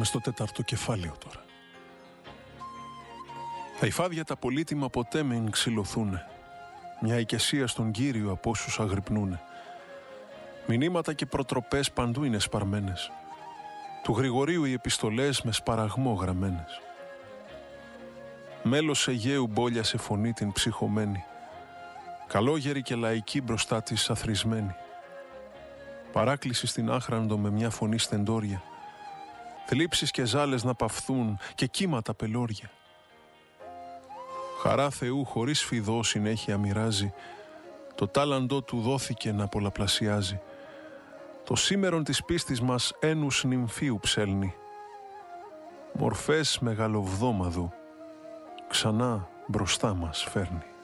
Πάμε στο 4ο κεφάλαιο τώρα. Τα υφάδια τα πολύτιμα ποτέ μην ξυλωθούνε. Μια οικεσία στον Κύριο από όσους αγρυπνούνε. Μηνύματα και προτροπές παντού είναι σπαρμένες. Του Γρηγορείου οι επιστολές με σπαραγμό γραμμένες. Μέλος Αιγαίου μπόλιασε φωνή την ψυχωμένη. Καλόγερη και λαϊκή μπροστά της αθροισμένη. Παράκληση στην άχραντο με μια φωνή στεντόρια. Θλίψεις και ζάλες να παυθούν και κύματα πελώρια. Χαρά Θεού χωρίς φιδό συνέχεια μοιράζει. Το τάλαντό του δόθηκε να πολλαπλασιάζει. Το σήμερον της πίστης μας ένους νυμφίου ψέλνει. Μορφές μεγαλοβδόμαδου ξανά μπροστά μας φέρνει.